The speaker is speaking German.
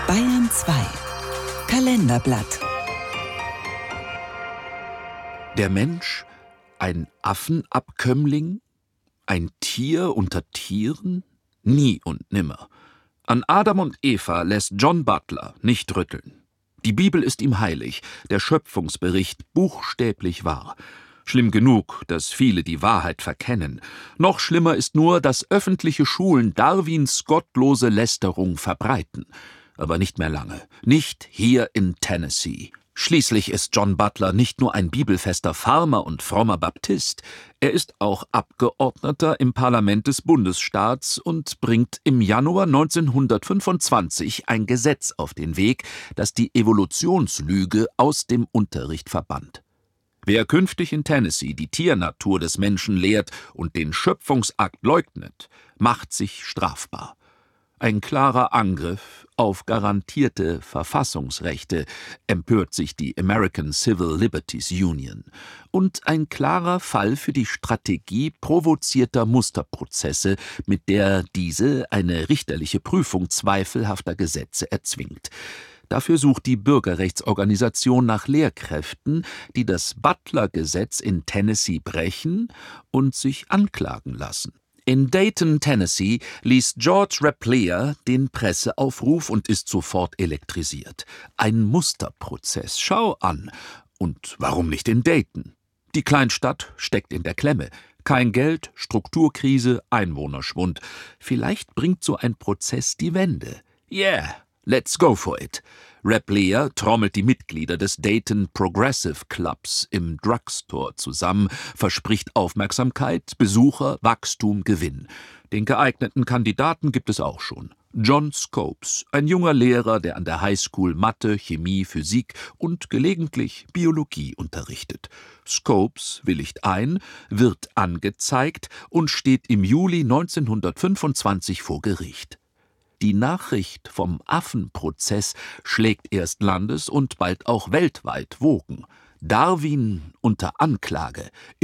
Bayern 2 Kalenderblatt. Der Mensch, ein Affenabkömmling, ein Tier unter Tieren? Nie und nimmer. An Adam und Eva lässt John Butler nicht rütteln. Die Bibel ist ihm heilig, der Schöpfungsbericht buchstäblich wahr. Schlimm genug, dass viele die Wahrheit verkennen. Noch schlimmer ist nur, dass öffentliche Schulen Darwins gottlose Lästerung verbreiten. Aber nicht mehr lange. Nicht hier in Tennessee. Schließlich ist John Butler nicht nur ein bibelfester Farmer und frommer Baptist, er ist auch Abgeordneter im Parlament des Bundesstaats und bringt im Januar 1925 ein Gesetz auf den Weg, das die Evolutionslüge aus dem Unterricht verbannt. Wer künftig in Tennessee die Tiernatur des Menschen lehrt und den Schöpfungsakt leugnet, macht sich strafbar. Ein klarer Angriff auf garantierte Verfassungsrechte, empört sich die American Civil Liberties Union, und ein klarer Fall für die Strategie provozierter Musterprozesse, mit der diese eine richterliche Prüfung zweifelhafter Gesetze erzwingt. Dafür sucht die Bürgerrechtsorganisation nach Lehrkräften, die das Butler-Gesetz in Tennessee brechen und sich anklagen lassen. In Dayton, Tennessee, liest George Rappleyea den Presseaufruf und ist sofort elektrisiert. Ein Musterprozess, schau an. Und warum nicht in Dayton? Die Kleinstadt steckt in der Klemme. Kein Geld, Strukturkrise, Einwohnerschwund. Vielleicht bringt so ein Prozess die Wende. Yeah, let's go for it. Rappleyea trommelt die Mitglieder des Dayton Progressive Clubs im Drugstore zusammen, verspricht Aufmerksamkeit, Besucher, Wachstum, Gewinn. Den geeigneten Kandidaten gibt es auch schon. John Scopes, ein junger Lehrer, der an der Highschool Mathe, Chemie, Physik und gelegentlich Biologie unterrichtet. Scopes willigt ein, wird angezeigt und steht im Juli 1925 vor Gericht. Die Nachricht vom Affenprozess schlägt erst landes- und bald auch weltweit Wogen. Darwin unter Anklage.